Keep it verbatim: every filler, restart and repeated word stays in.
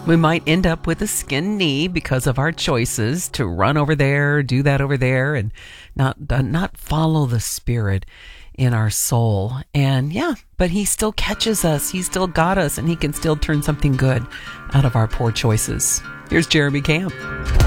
We might end up with a skinned knee because of our choices to run over there, do that over there, and not uh, not follow the Spirit in our soul. And yeah, but he still catches us. He still got us, and he can still turn something good out of our poor choices. Here's Jeremy Camp.